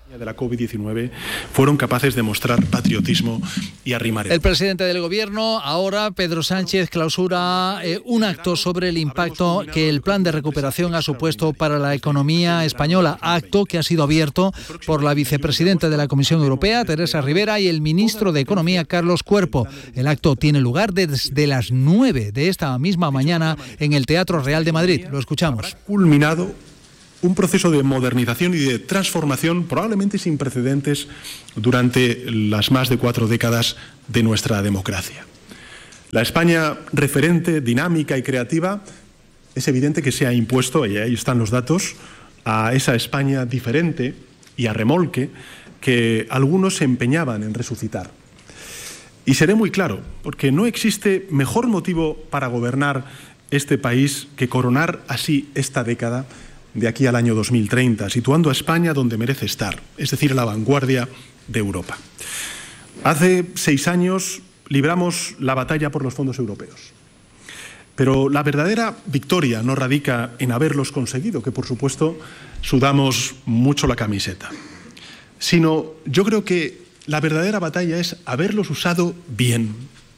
de la COVID-19 fueron capaces de mostrar patriotismo y arrimar el presidente del Gobierno, ahora Pedro Sánchez, clausura un acto sobre el impacto que el plan de recuperación ha supuesto para la economía española, acto que ha sido abierto por la vicepresidenta de la Comisión Europea, Teresa Rivera, y el ministro de Economía, Carlos Cuerpo. El acto tiene lugar desde las 9 de esta misma mañana en el Teatro Real de Madrid. Lo escuchamos. Culminado un proceso de modernización y de transformación probablemente sin precedentes durante las más de 4 décadas de nuestra democracia. La España referente, dinámica y creativa es evidente que se ha impuesto, y ahí están los datos, a esa España diferente y a remolque que algunos se empeñaban en resucitar. Y seré muy claro, porque no existe mejor motivo para gobernar este país que coronar así esta década de aquí al año 2030, situando a España donde merece estar, es decir, a la vanguardia de Europa. Hace 6 años libramos la batalla por los fondos europeos, pero la verdadera victoria no radica en haberlos conseguido, que por supuesto sudamos mucho la camiseta, sino yo creo que la verdadera batalla es haberlos usado bien,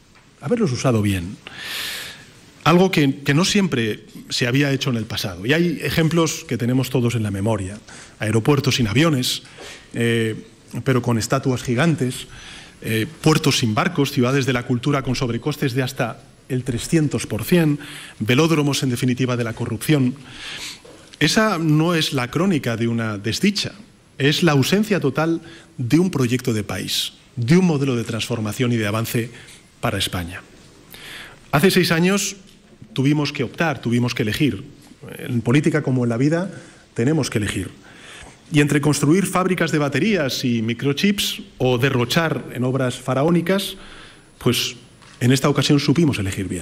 algo que no siempre se había hecho en el pasado. Y hay ejemplos que tenemos todos en la memoria. Aeropuertos sin aviones, pero con estatuas gigantes, puertos sin barcos, ciudades de la cultura con sobrecostes de hasta el 300%, velódromos, en definitiva, de la corrupción. Esa no es la crónica de una desdicha, es la ausencia total de un proyecto de país, de un modelo de transformación y de avance para España. Hace 6 años tuvimos que optar, tuvimos que elegir. En política como en la vida tenemos que elegir. Y entre construir fábricas de baterías y microchips o derrochar en obras faraónicas, pues en esta ocasión supimos elegir bien.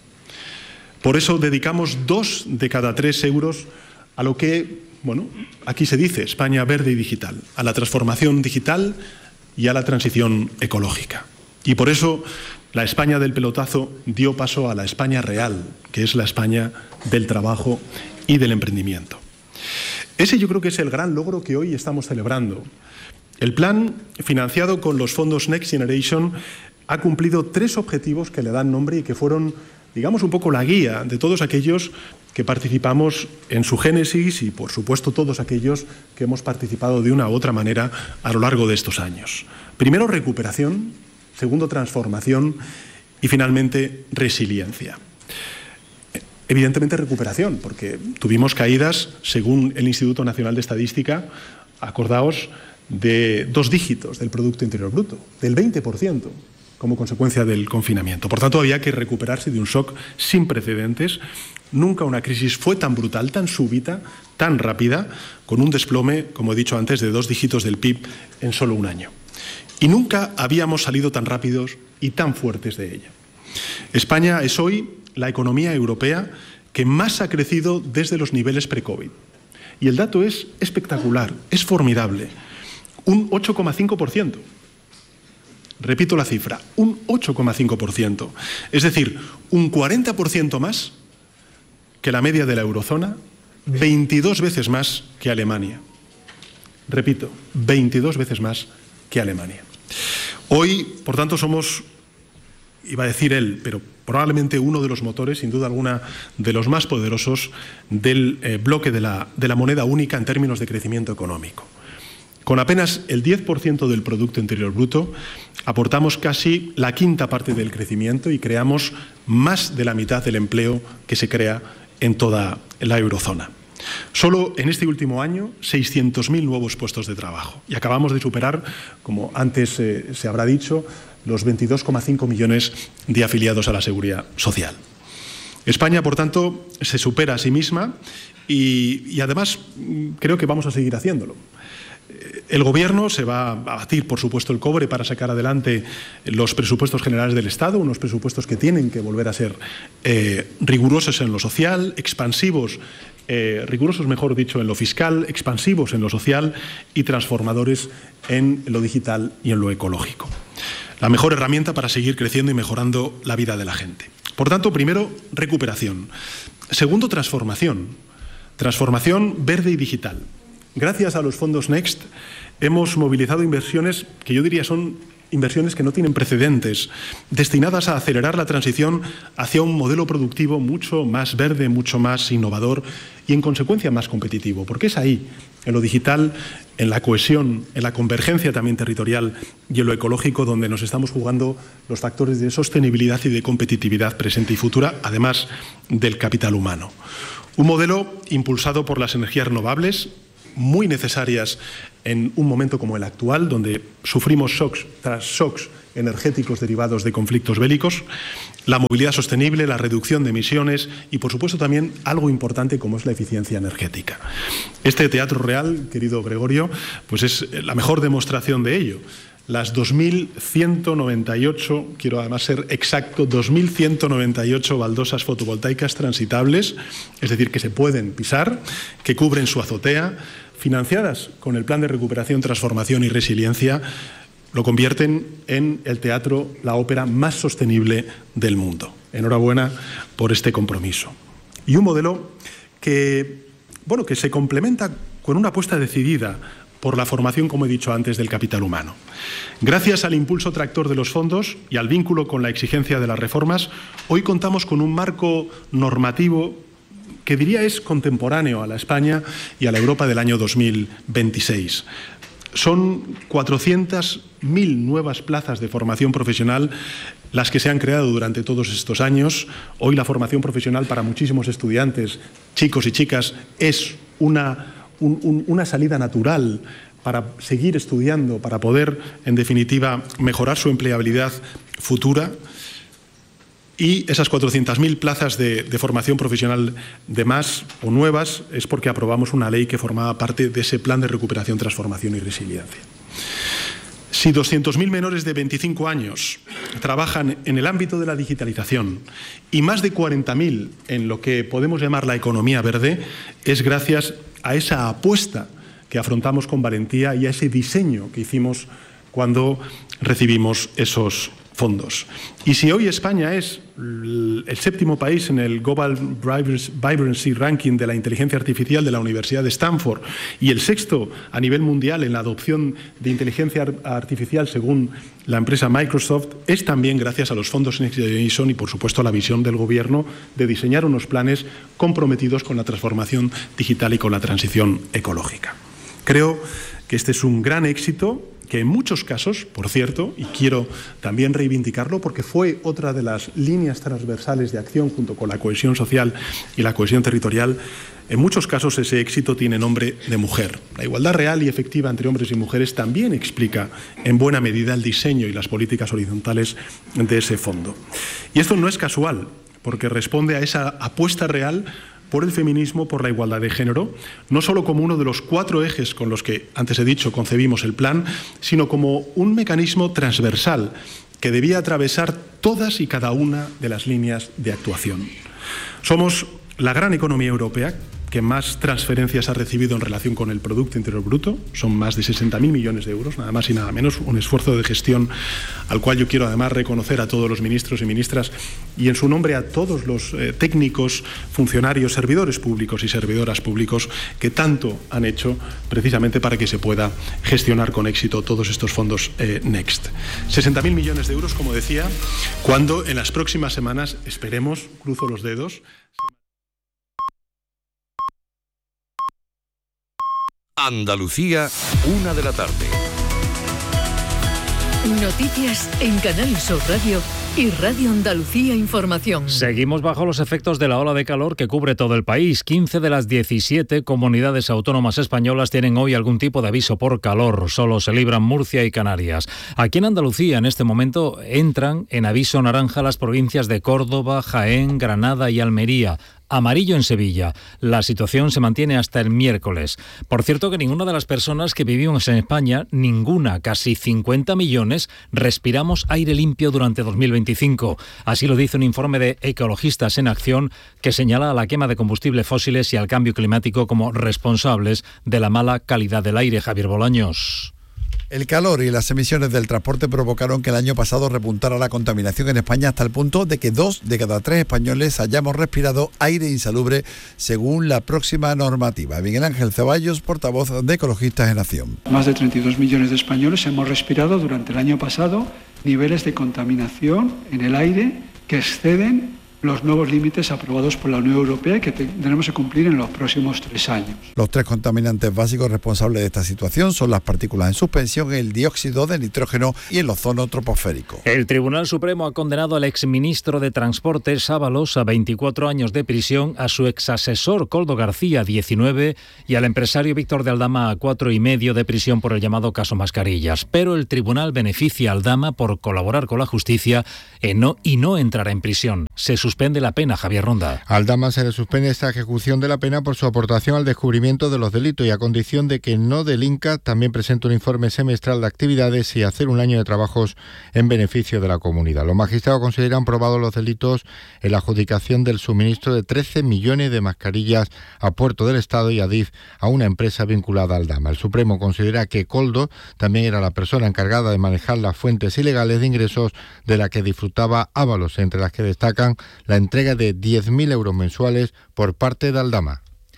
Por eso dedicamos 2 de cada 3 euros a lo que, bueno, aquí se dice España verde y digital, a la transformación digital y a la transición ecológica. Y por eso la España del pelotazo dio paso a la España real, que es la España del trabajo y del emprendimiento. Ese yo creo que es el gran logro que hoy estamos celebrando. El plan, financiado con los fondos Next Generation, ha cumplido 3 objetivos que le dan nombre y que fueron, digamos, un poco la guía de todos aquellos que participamos en su génesis y, por supuesto, todos aquellos que hemos participado de una u otra manera a lo largo de estos años. Primero, recuperación. Segundo, transformación y, finalmente, resiliencia. Evidentemente, recuperación, porque tuvimos caídas, según el Instituto Nacional de Estadística, acordaos, de 2 dígitos del Producto Interior Bruto, del 20%, como consecuencia del confinamiento. Por tanto, había que recuperarse de un shock sin precedentes. Nunca una crisis fue tan brutal, tan súbita, tan rápida, con un desplome, como he dicho antes, de 2 dígitos del PIB en solo un año. Y nunca habíamos salido tan rápidos y tan fuertes de ella. España es hoy la economía europea que más ha crecido desde los niveles pre-COVID. Y el dato es espectacular, es formidable. Un 8,5%. Repito la cifra, un 8,5%. Es decir, un 40% más que la media de la eurozona, 22 veces más que Alemania. Repito, 22 veces más que Alemania. Hoy, por tanto, somos, iba a decir él, pero probablemente uno de los motores, sin duda alguna, de los más poderosos del bloque de la moneda única en términos de crecimiento económico. Con apenas el 10% del Producto Interior Bruto, aportamos casi la 1/5 parte del crecimiento y creamos más de la mitad del empleo que se crea en toda la eurozona. Solo en este último año, 600.000 nuevos puestos de trabajo. Y acabamos de superar, como antes se habrá dicho, los 22,5 millones de afiliados a la Seguridad Social. España, por tanto, se supera a sí misma y además creo que vamos a seguir haciéndolo. El Gobierno se va a batir, por supuesto, el cobre para sacar adelante los presupuestos generales del Estado, unos presupuestos que tienen que volver a ser rigurosos en lo social, expansivos, rigurosos, mejor dicho, en lo fiscal, expansivos en lo social y transformadores en lo digital y en lo ecológico. La mejor herramienta para seguir creciendo y mejorando la vida de la gente. Por tanto, primero, recuperación. Segundo, transformación. Transformación verde y digital. Gracias a los fondos Next, hemos movilizado inversiones que yo diría son inversiones que no tienen precedentes, destinadas a acelerar la transición hacia un modelo productivo mucho más verde, mucho más innovador y, en consecuencia, más competitivo. Porque es ahí, en lo digital, en la cohesión, en la convergencia también territorial y en lo ecológico, donde nos estamos jugando los factores de sostenibilidad y de competitividad presente y futura, además del capital humano. Un modelo impulsado por las energías renovables, muy necesarias en un momento como el actual, donde sufrimos shocks tras shocks energéticos derivados de conflictos bélicos, la movilidad sostenible, la reducción de emisiones y, por supuesto, también algo importante como es la eficiencia energética. Este Teatro Real, querido Gregorio, pues es la mejor demostración de ello. Las 2.198, quiero además ser exacto, 2.198 baldosas fotovoltaicas transitables, es decir, que se pueden pisar, que cubren su azotea, financiadas con el Plan de Recuperación, Transformación y Resiliencia, lo convierten en el teatro, la ópera más sostenible del mundo. Enhorabuena por este compromiso. Y un modelo que se complementa con una apuesta decidida por la formación, como he dicho antes, del capital humano. Gracias al impulso tractor de los fondos y al vínculo con la exigencia de las reformas, hoy contamos con un marco normativo que diría es contemporáneo a la España y a la Europa del año 2026. Son 400.000 nuevas plazas de formación profesional las que se han creado durante todos estos años. Hoy la formación profesional para muchísimos estudiantes, chicos y chicas, es una salida natural para seguir estudiando, para poder, en definitiva, mejorar su empleabilidad futura. Y esas 400.000 plazas de formación profesional de más o nuevas es porque aprobamos una ley que formaba parte de ese Plan de Recuperación, Transformación y Resiliencia. Si 200.000 menores de 25 años trabajan en el ámbito de la digitalización y más de 40.000 en lo que podemos llamar la economía verde, es gracias a esa apuesta que afrontamos con valentía y a ese diseño que hicimos cuando recibimos esos fondos. Y si hoy España es el 7º país en el Global Vibrancy Ranking de la inteligencia artificial de la Universidad de Stanford y el 6º a nivel mundial en la adopción de inteligencia artificial según la empresa Microsoft, es también gracias a los fondos Next Generation y, por supuesto, a la visión del Gobierno de diseñar unos planes comprometidos con la transformación digital y con la transición ecológica. Creo que este es un gran éxito que en muchos casos, por cierto, y quiero también reivindicarlo porque fue otra de las líneas transversales de acción junto con la cohesión social y la cohesión territorial, en muchos casos ese éxito tiene nombre de mujer. La igualdad real y efectiva entre hombres y mujeres también explica en buena medida el diseño y las políticas horizontales de ese fondo. Y esto no es casual, porque responde a esa apuesta real por el feminismo, por la igualdad de género, no solo como uno de los 4 ejes con los que, antes he dicho, concebimos el plan, sino como un mecanismo transversal que debía atravesar todas y cada una de las líneas de actuación. Somos la gran economía europea que más transferencias ha recibido en relación con el Producto Interior Bruto, son más de 60.000 millones de euros, nada más y nada menos, un esfuerzo de gestión al cual yo quiero además reconocer a todos los ministros y ministras y en su nombre a todos los técnicos, funcionarios, servidores públicos y servidoras públicos que tanto han hecho precisamente para que se pueda gestionar con éxito todos estos fondos Next. 60.000 millones de euros, como decía, cuando en las próximas semanas, esperemos, cruzo los dedos, Andalucía, 1 de la tarde. Noticias en Canal Sur Radio y Radio Andalucía Información. Seguimos bajo los efectos de la ola de calor que cubre todo el país. 15 de las 17 comunidades autónomas españolas tienen hoy algún tipo de aviso por calor. Solo se libran Murcia y Canarias. Aquí en Andalucía, en este momento, entran en aviso naranja las provincias de Córdoba, Jaén, Granada y Almería. Amarillo en Sevilla. La situación se mantiene hasta el miércoles. Por cierto que ninguna de las personas que vivimos en España, ninguna, casi 50 millones, respiramos aire limpio durante 2025. Así lo dice un informe de Ecologistas en Acción que señala a la quema de combustibles fósiles y al cambio climático como responsables de la mala calidad del aire. Javier Bolaños. El calor y las emisiones del transporte provocaron que el año pasado repuntara la contaminación en España hasta el punto de que 2 de cada 3 españoles hayamos respirado aire insalubre según la próxima normativa. Miguel Ángel Ceballos, portavoz de Ecologistas en Acción. Más de 32 millones de españoles hemos respirado durante el año pasado niveles de contaminación en el aire que exceden los nuevos límites aprobados por la Unión Europea y que tendremos que cumplir en los próximos 3 años. Los 3 contaminantes básicos responsables de esta situación son las partículas en suspensión, el dióxido de nitrógeno y el ozono troposférico. El Tribunal Supremo ha condenado al exministro de Transportes, Ábalos, a 24 años de prisión, a su exasesor, Koldo García, 19, y al empresario Víctor de Aldama a 4,5 de prisión por el llamado caso Mascarillas. Pero el tribunal beneficia a Aldama por colaborar con la justicia y no entrará en prisión. Se suspende la pena, Javier Ronda. A Aldama se le suspende esta ejecución de la pena por su aportación al descubrimiento de los delitos y a condición de que no delinca, también presente un informe semestral de actividades y hacer un año de trabajos en beneficio de la comunidad. Los magistrados consideran probados los delitos en la adjudicación del suministro de 13 millones de mascarillas a Puerto del Estado y Adif a una empresa vinculada a Aldama. El Supremo considera que Koldo también era la persona encargada de manejar las fuentes ilegales de ingresos de la que disfrutaba Ábalos, entre las que destacan la entrega de 10.000 euros mensuales por parte de Aldama.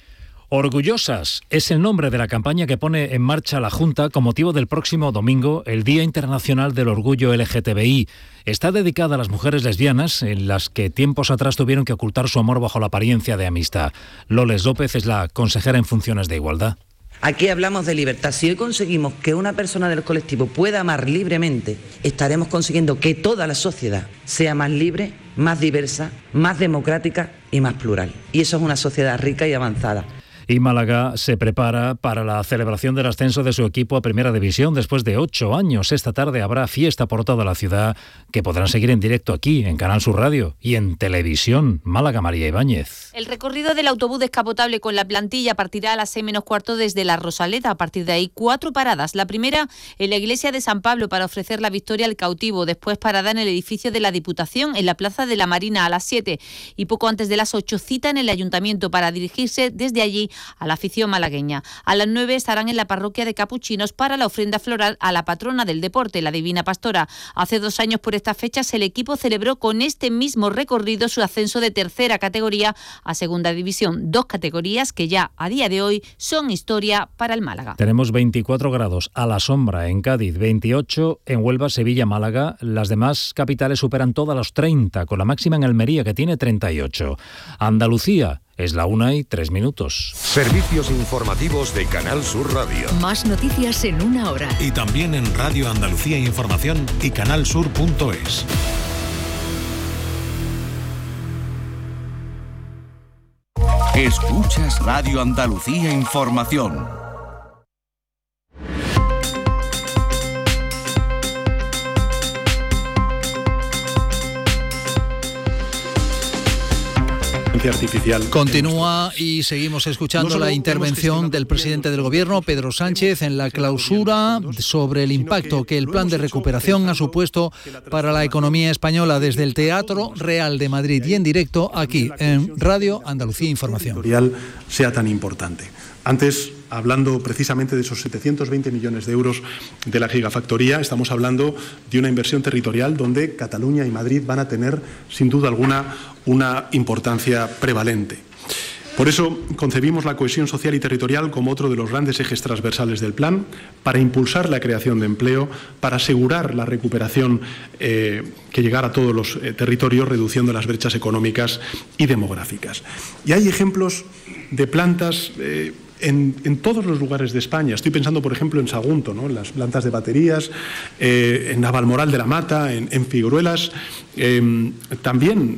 Orgullosas es el nombre de la campaña que pone en marcha la Junta con motivo del próximo domingo, el Día Internacional del Orgullo LGTBI. Está dedicada a las mujeres lesbianas, en las que tiempos atrás tuvieron que ocultar su amor bajo la apariencia de amistad. Loles López es la consejera en funciones de Igualdad. Aquí hablamos de libertad. Si hoy conseguimos que una persona del colectivo pueda amar libremente, estaremos consiguiendo que toda la sociedad sea más libre, más diversa, más democrática y más plural. Y eso es una sociedad rica y avanzada. Y Málaga se prepara para la celebración del ascenso de su equipo a Primera División después de 8 años. Esta tarde habrá fiesta por toda la ciudad que podrán seguir en directo aquí, en Canal Sur Radio y en televisión. Málaga, María Ibáñez. El recorrido del autobús descapotable con la plantilla partirá a las 6:15 desde La Rosaleda. A partir de ahí, 4 paradas. La primera en la iglesia de San Pablo para ofrecer la victoria al cautivo. Después parada en el edificio de la Diputación, en la Plaza de la Marina a las 7. Y poco antes de las 8, cita en el Ayuntamiento para dirigirse desde allí a la afición malagueña. A las 9 estarán en la parroquia de Capuchinos para la ofrenda floral a la patrona del deporte, la Divina Pastora. Hace 2 años por estas fechas el equipo celebró con este mismo recorrido su ascenso de tercera categoría a segunda división. 2 categorías que ya a día de hoy son historia para el Málaga. Tenemos 24 grados a la sombra en Cádiz, 28 en Huelva, Sevilla, Málaga. Las demás capitales superan todas los 30, con la máxima en Almería que tiene 38. Andalucía es la 1:03. Servicios informativos de Canal Sur Radio. Más noticias en 1 hora. Y también en Radio Andalucía Información y canalsur.es. Escuchas Radio Andalucía Información. Artificial. Continúa y seguimos escuchando la intervención del presidente del Gobierno, Pedro Sánchez, en la clausura sobre el impacto que el plan de recuperación ha supuesto para la economía española desde el Teatro Real de Madrid y en directo aquí en Radio Andalucía Información. Sea tan importante. Antes, hablando precisamente de esos 720 millones de euros de la gigafactoría, estamos hablando de una inversión territorial donde Cataluña y Madrid van a tener, sin duda alguna, una importancia prevalente. Por eso concebimos la cohesión social y territorial como otro de los grandes ejes transversales del plan, para impulsar la creación de empleo, para asegurar la recuperación que llegara a todos los territorios, reduciendo las brechas económicas y demográficas. Y hay ejemplos de plantas en todos los lugares de España. Estoy pensando, por ejemplo, en Sagunto, ¿no? Las plantas de baterías, en Navalmoral de la Mata, en Figueruelas, también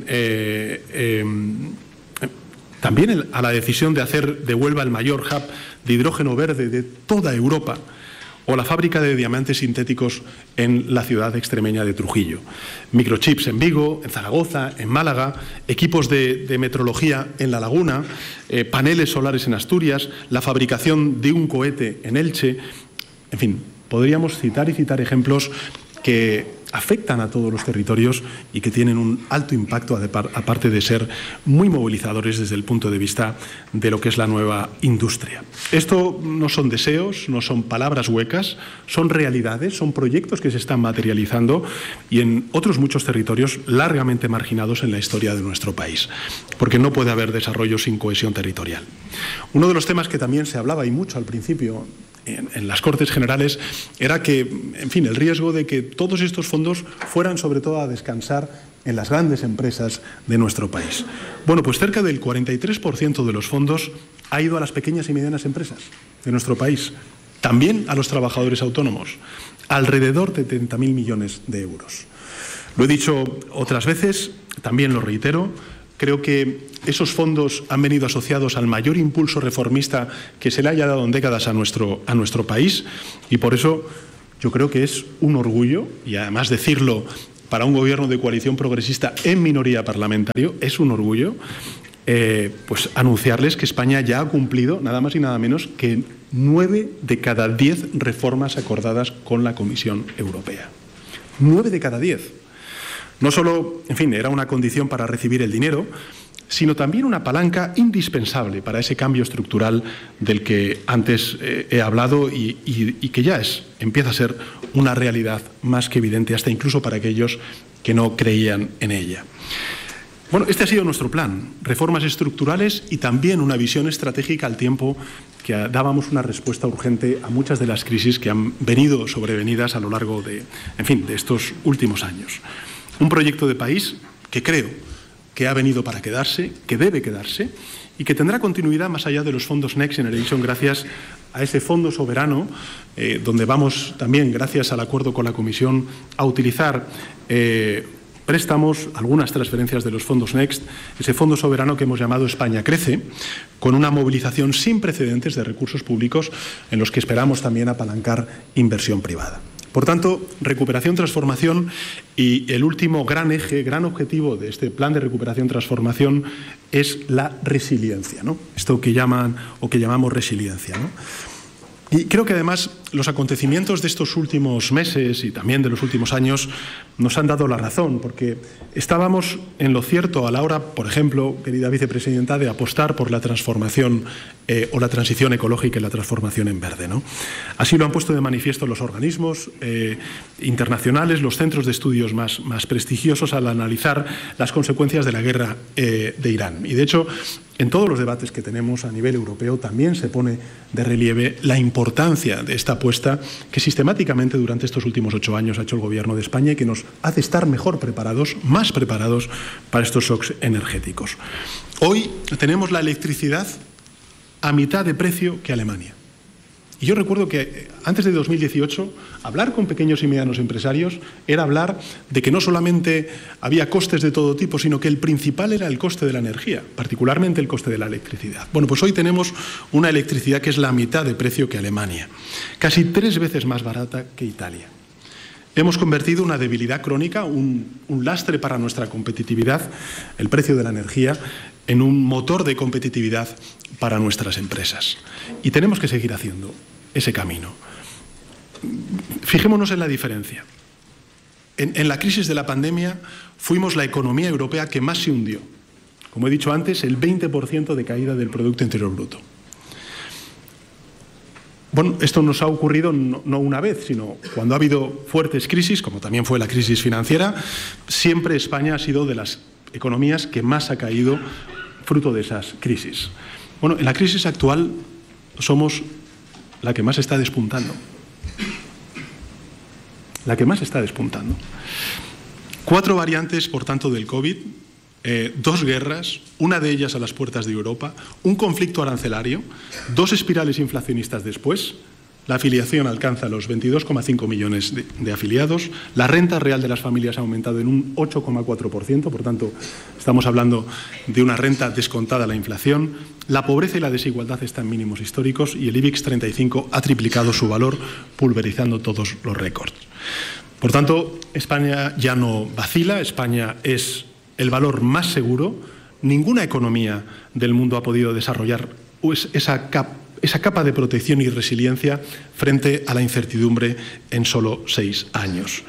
a la decisión de hacer de Huelva el mayor hub de hidrógeno verde de toda Europa, o la fábrica de diamantes sintéticos en la ciudad extremeña de Trujillo. Microchips en Vigo, en Zaragoza, en Málaga, equipos de metrología en La Laguna, paneles solares en Asturias, la fabricación de un cohete en Elche. En fin, podríamos citar ejemplos que afectan a todos los territorios y que tienen un alto impacto, aparte de ser muy movilizadores desde el punto de vista de lo que es la nueva industria. Esto no son deseos, no son palabras huecas, son realidades, son proyectos que se están materializando y en otros muchos territorios largamente marginados en la historia de nuestro país, porque no puede haber desarrollo sin cohesión territorial. Uno de los temas que también se hablaba y mucho al principio en las Cortes Generales era que, en fin, el riesgo de que todos estos fondos fueran sobre todo a descansar en las grandes empresas de nuestro país. Bueno, pues cerca del 43% de los fondos ha ido a las pequeñas y medianas empresas de nuestro país, también a los trabajadores autónomos, alrededor de 30.000 millones de euros. Lo he dicho otras veces, también lo reitero. Creo que esos fondos han venido asociados al mayor impulso reformista que se le haya dado en décadas a nuestro país y por eso yo creo que es un orgullo, y además decirlo para un gobierno de coalición progresista en minoría parlamentario, es un orgullo pues anunciarles que España ya ha cumplido nada más y nada menos que 9 de cada 10 reformas acordadas con la Comisión Europea. 9 de cada 10. No solo, en fin, era una condición para recibir el dinero, sino también una palanca indispensable para ese cambio estructural del que antes he hablado y que ya empieza a ser una realidad más que evidente, hasta incluso para aquellos que no creían en ella. Bueno, este ha sido nuestro plan, reformas estructurales y también una visión estratégica al tiempo que dábamos una respuesta urgente a muchas de las crisis que han venido sobrevenidas a lo largo de estos últimos años. Un proyecto de país que creo que ha venido para quedarse, que debe quedarse y que tendrá continuidad más allá de los fondos Next Generation gracias a ese fondo soberano donde vamos también, gracias al acuerdo con la Comisión, a utilizar préstamos, algunas transferencias de los fondos Next, ese fondo soberano que hemos llamado España Crece, con una movilización sin precedentes de recursos públicos en los que esperamos también apalancar inversión privada. Por tanto, recuperación, transformación y el último gran eje, gran objetivo de este plan de recuperación-transformación es la resiliencia, ¿no? Esto que llaman o que llamamos resiliencia, ¿no? Y creo que además los acontecimientos de estos últimos meses y también de los últimos años nos han dado la razón, porque estábamos en lo cierto a la hora, por ejemplo, querida vicepresidenta, de apostar por la transformación o la transición ecológica y la transformación en verde, ¿no? Así lo han puesto de manifiesto los organismos internacionales, los centros de estudios más prestigiosos al analizar las consecuencias de la guerra de Irán. Y de hecho, en todos los debates que tenemos a nivel europeo también se pone de relieve la importancia de esta apuesta que sistemáticamente durante estos últimos 8 años ha hecho el Gobierno de España y que nos hace estar mejor preparados, más preparados para estos shocks energéticos. Hoy tenemos la electricidad a mitad de precio que Alemania. Y yo recuerdo que antes de 2018, hablar con pequeños y medianos empresarios era hablar de que no solamente había costes de todo tipo, sino que el principal era el coste de la energía, particularmente el coste de la electricidad. Bueno, pues hoy tenemos una electricidad que es la mitad de precio que Alemania, casi 3 veces más barata que Italia. Hemos convertido una debilidad crónica, un lastre para nuestra competitividad, el precio de la energía, en un motor de competitividad para nuestras empresas. Y tenemos que seguir haciendo ese camino. Fijémonos en la diferencia. En la crisis de la pandemia fuimos la economía europea que más se hundió. Como he dicho antes, el 20% de caída del Producto Interior Bruto. Bueno, esto nos ha ocurrido no una vez, sino cuando ha habido fuertes crisis, como también fue la crisis financiera, siempre España ha sido de las economías que más ha caído fruto de esas crisis. Bueno, en la crisis actual somos la que más está despuntando. La que más está despuntando. 4 variantes, por tanto, del COVID, 2 guerras, una de ellas a las puertas de Europa, un conflicto arancelario, 2 espirales inflacionistas después. La afiliación alcanza los 22,5 millones de afiliados. La renta real de las familias ha aumentado en un 8,4%. Por tanto, estamos hablando de una renta descontada a la inflación. La pobreza y la desigualdad están en mínimos históricos y el IBEX 35 ha triplicado su valor, pulverizando todos los récords. Por tanto, España ya no vacila. España es el valor más seguro. Ninguna economía del mundo ha podido desarrollar esa capa de protección y resiliencia frente a la incertidumbre en solo 6 años.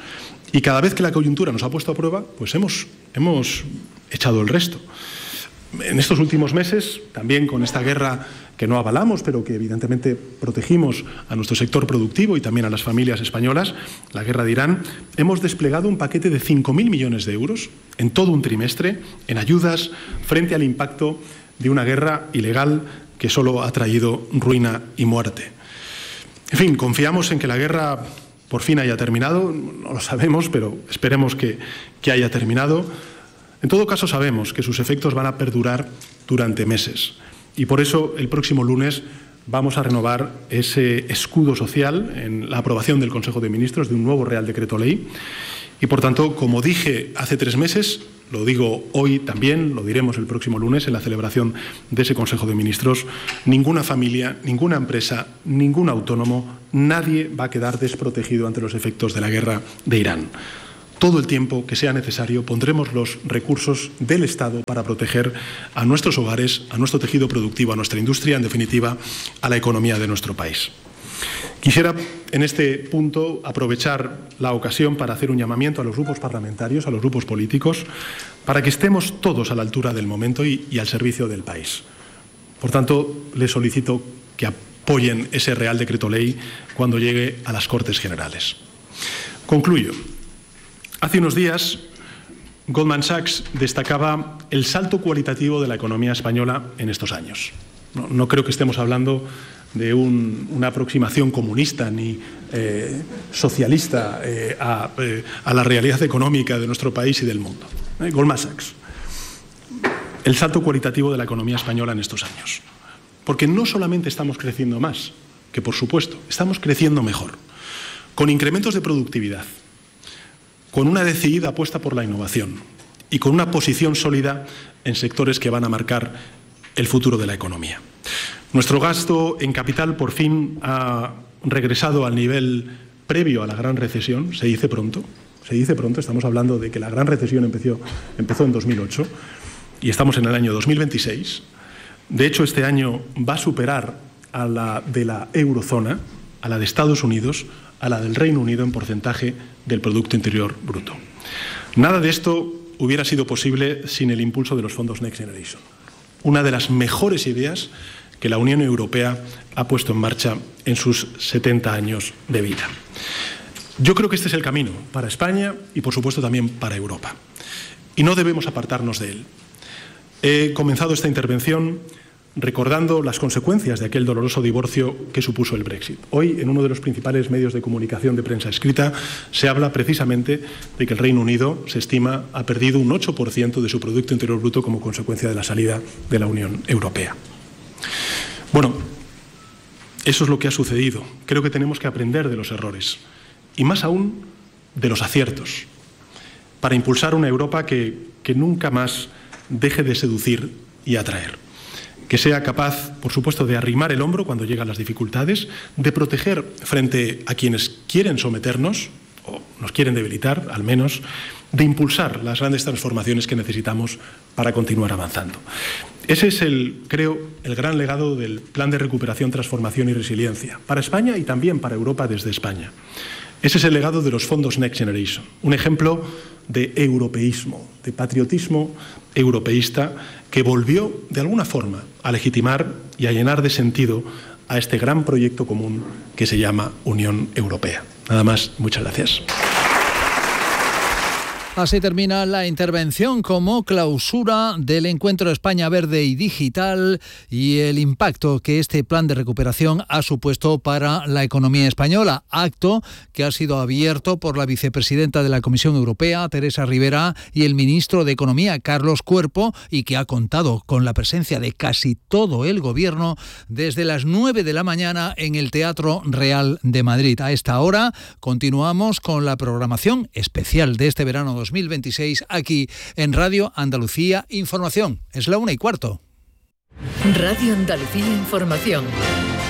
Y cada vez que la coyuntura nos ha puesto a prueba, pues hemos echado el resto. En estos últimos meses, también con esta guerra que no avalamos, pero que evidentemente protegimos a nuestro sector productivo y también a las familias españolas, la guerra de Irán, hemos desplegado un paquete de 5.000 millones de euros en todo un trimestre en ayudas frente al impacto de una guerra ilegal que solo ha traído ruina y muerte. En fin, confiamos en que la guerra por fin haya terminado, no lo sabemos, pero esperemos que haya terminado. En todo caso, sabemos que sus efectos van a perdurar durante meses y por eso el próximo lunes vamos a renovar ese escudo social en la aprobación del Consejo de Ministros de un nuevo Real Decreto Ley y, por tanto, como dije hace 3 meses, lo digo hoy también, lo diremos el próximo lunes en la celebración de ese Consejo de Ministros, ninguna familia, ninguna empresa, ningún autónomo, nadie va a quedar desprotegido ante los efectos de la guerra de Irán. Todo el tiempo que sea necesario pondremos los recursos del Estado para proteger a nuestros hogares, a nuestro tejido productivo, a nuestra industria, en definitiva, a la economía de nuestro país. Quisiera, en este punto, aprovechar la ocasión para hacer un llamamiento a los grupos parlamentarios, a los grupos políticos, para que estemos todos a la altura del momento y al servicio del país. Por tanto, les solicito que apoyen ese Real Decreto Ley cuando llegue a las Cortes Generales. Concluyo. Hace unos días, Goldman Sachs destacaba el salto cualitativo de la economía española en estos años. No creo que estemos hablando de una aproximación comunista ni socialista a la realidad económica de nuestro país y del mundo. Goldman Sachs. El salto cualitativo de la economía española en estos años. Porque no solamente estamos creciendo más, que por supuesto, estamos creciendo mejor, con incrementos de productividad, con una decidida apuesta por la innovación y con una posición sólida en sectores que van a marcar el futuro de la economía. Nuestro gasto en capital por fin ha regresado al nivel previo a la gran recesión, se dice pronto, estamos hablando de que la gran recesión empezó en 2008 y estamos en el año 2026. De hecho, este año va a superar a la de la eurozona, a la de Estados Unidos, a la del Reino Unido en porcentaje del Producto Interior Bruto. Nada de esto hubiera sido posible sin el impulso de los fondos Next Generation. Una de las mejores ideas que la Unión Europea ha puesto en marcha en sus 70 años de vida. Yo creo que este es el camino para España y, por supuesto, también para Europa. Y no debemos apartarnos de él. He comenzado esta intervención recordando las consecuencias de aquel doloroso divorcio que supuso el Brexit. Hoy, en uno de los principales medios de comunicación de prensa escrita, se habla precisamente de que el Reino Unido, se estima, ha perdido un 8% de su Producto Interior Bruto como consecuencia de la salida de la Unión Europea. Bueno, eso es lo que ha sucedido. Creo que tenemos que aprender de los errores y más aún de los aciertos para impulsar una Europa que nunca más deje de seducir y atraer. Que sea capaz, por supuesto, de arrimar el hombro cuando llegan las dificultades, de proteger frente a quienes quieren someternos, o nos quieren debilitar, al menos, de impulsar las grandes transformaciones que necesitamos para continuar avanzando. Ese es, creo, el gran legado del Plan de Recuperación, Transformación y Resiliencia, para España y también para Europa desde España. Ese es el legado de los fondos Next Generation, un ejemplo de europeísmo, de patriotismo europeísta que volvió, de alguna forma, a legitimar y a llenar de sentido a este gran proyecto común que se llama Unión Europea. Nada más, muchas gracias. Así termina la intervención como clausura del encuentro España Verde y Digital y el impacto que este plan de recuperación ha supuesto para la economía española. Acto que ha sido abierto por la vicepresidenta de la Comisión Europea, Teresa Rivera, y el ministro de Economía, Carlos Cuerpo, y que ha contado con la presencia de casi todo el Gobierno desde las 9 de la mañana en el Teatro Real de Madrid. A esta hora continuamos con la programación especial de este verano 2026 aquí en Radio Andalucía Información. Es la 1:15. Radio Andalucía Información.